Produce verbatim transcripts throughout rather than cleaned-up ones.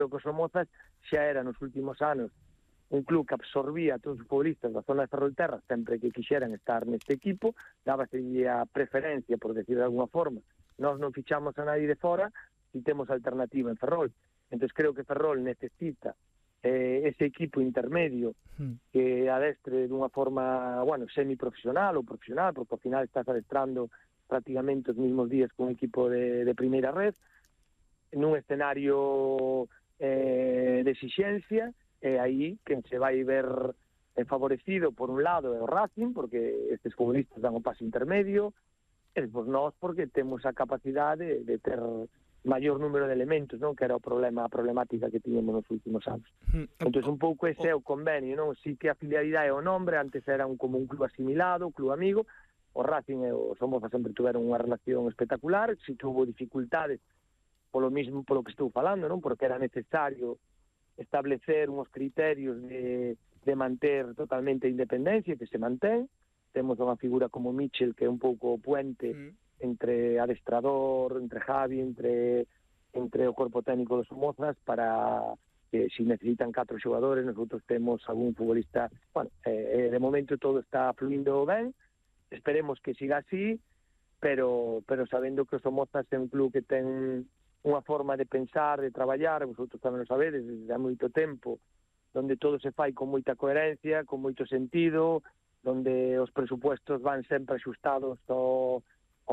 que o Somozas xa era nos últimos anos un club que absorbía a todos os futbolistas da zona de Ferrolterra sempre que quixeran estar neste equipo, dábase a preferencia, por decir de alguna forma. Nós non fichamos a nadie de fora e temos alternativa en Ferrol. Entón creo que Ferrol necesita eh, ese equipo intermedio mm. que adestre dunha forma, bueno, semiprofesional ou profesional, porque ao final estás adestrando prácticamente os mismos días con un equipo de, de primeira red, nun escenario eh, de exixencia. E aí quen se vai ver favorecido por un lado é o Racing, porque estes futbolistas dan o paso intermedio, e despois nós porque temos a capacidade de ter maior número de elementos, non, que era o problema, a problemática que tiñemos nos últimos anos. Entón un pouco ese é o convenio, non? Si que a filialidade é o nombre, antes era un, como un club asimilado, un club amigo, o Racing e o Somoza sempre tuveron unha relación espectacular, si que houve dificultades polo mismo, polo que estou falando, non? Porque era necesario establecer uns criterios de, de manter totalmente a independencia, que se mantén. Temos unha figura como Michel, que é un pouco o puente mm. entre adestrador, entre Javi, entre, entre o corpo técnico dos Somozas, para que se si necesitan catro xogadores, nosotros temos algún futbolista. Bueno, eh, de momento todo está fluindo ben, esperemos que siga así, pero, pero sabendo que os Somozas é un club que ten unha forma de pensar, de traballar, vosotros tamén o sabedes, desde hai moito tempo, donde todo se fai con moita coherencia, con moito sentido, donde os presupuestos van sempre axustados ao,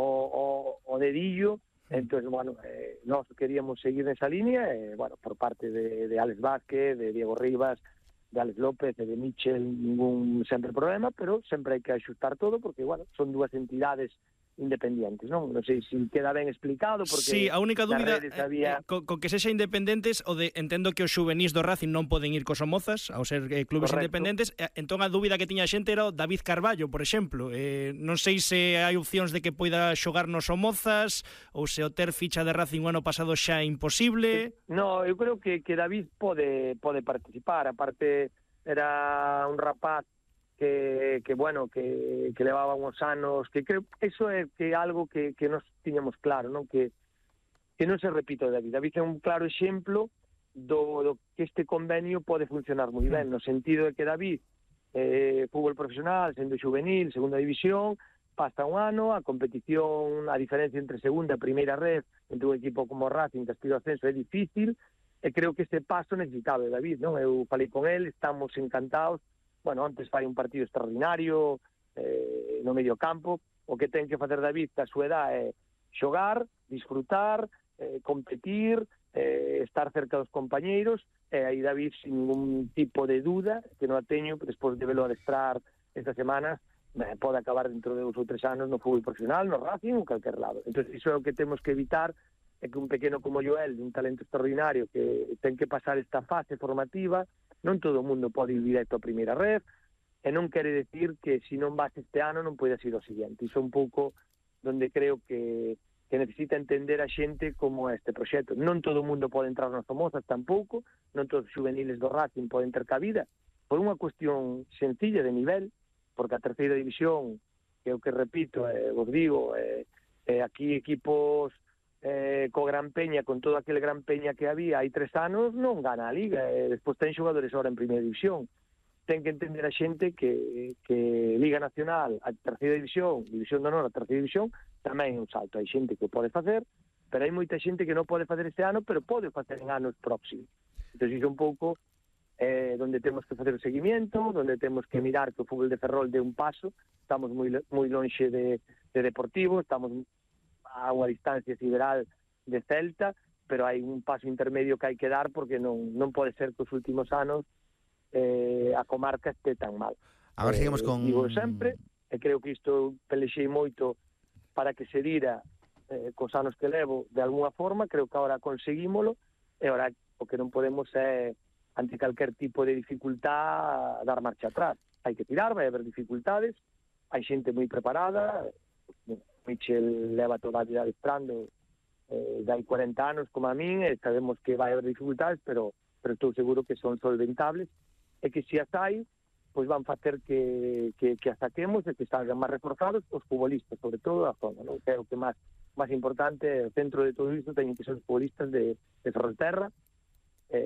ao, ao dedillo. Entón, bueno, eh, nós queríamos seguir nesa línea, eh, bueno, por parte de, de Alex Vázquez, de Diego Rivas, de Alex López e de Michel, ningún sempre problema, pero sempre hai que axustar todo, porque, bueno, son dúas entidades independientes, non? Non sei se queda ben explicado, porque sí, a única dúbida había... eh, co, co que sexa independentes, o de entendo que os xuvenís do Racing non poden ir cos Somozas, ao ser eh, clubes Correcto. Independentes, eh, entón a dúbida que tiña a xente era o David Carballo, por exemplo. Eh, non sei se hai opcións de que poida xogar nos Somozas, ou se o ter ficha de Racing o ano pasado xa é imposible. No, eu creo que, que David pode, pode participar, aparte era un rapaz que, que bueno, que, que levaba uns anos, que creo, eso é que algo que, que nos tiñamos claro, non? Que, que non se repita o David. David é un claro exemplo do, do que este convenio pode funcionar moi ben, no sentido de que David, eh, fútbol profesional, sendo juvenil, segunda división, pasa un ano, a competición, a diferencia entre segunda e primeira red, entre un equipo como Racing, que aspira ao ascenso, é difícil, e creo que este paso necesitaba de David, non? Eu falei con el, estamos encantados. Bueno, antes fai un partido extraordinario eh, no medio campo. O que ten que facer David a súa edad é xogar, disfrutar, eh, competir, eh, estar cerca dos compañeiros, e aí David, sin ningún tipo de duda, que non a teño, despois de velo adestrar estas semanas, eh, pode acabar dentro de dous ou tres anos no fútbol profesional, no Racing ou calquer lado. Entón, iso é o que temos que evitar, é que un pequeno como Joel, un talento extraordinario, que ten que pasar esta fase formativa. Non todo o mundo pode ir directo a primeira red, e non quere decir que se non vas este ano non podes ir ao seguinte. Iso é un pouco donde creo que, que necesita entender a xente como este proxecto. Non todo o mundo pode entrar nas Somozas tampouco, non todos os juveniles do Racing poden ter cabida, por unha cuestión sencilla de nivel, porque a terceira división, que é o que repito, eh, vos digo, eh, eh, aquí equipos eh, co Gran Peña, con todo aquele Gran Peña que había hai tres anos, non gana a Liga, e despois ten xogadores ahora en primeira división. Ten que entender a xente que, que Liga Nacional, a terceira división, División de Honor, a terceira división, tamén é un salto. Hai xente que o pode facer, pero hai moita xente que non pode facer este ano, pero pode facer en anos próximos. Entón, iso un pouco eh, donde temos que facer o seguimiento, donde temos que mirar que o fútbol de Ferrol dé un paso. Estamos moi, moi lonxe de, de Deportivo, estamos a unha distancia sideral de Celta, pero hai un paso intermedio que hai que dar, porque non, non pode ser que os últimos anos eh, a comarca este tan mal. Agora eh, seguimos con... Digo sempre, e creo que isto pelexei moito para que se dira eh, cos anos que levo de alguna forma, creo que agora conseguímolo, e agora o que non podemos é, ante calquer tipo de dificultad, dar marcha atrás. Hai que tirar, vai haber dificultades, hai xente moi preparada. Michel leva toda a vida adestrando eh, dai cuarenta anos como a min, e sabemos que vai haber dificultades, pero, pero estou seguro que son solventables, e que se as hai, pois van facer que, que, que as saquemos e que salgan máis reforzados os futbolistas, sobre todo a zona, non? Que é o que máis, máis importante, o centro de todo isto teñen que ser os futbolistas de, de Ferrolterra,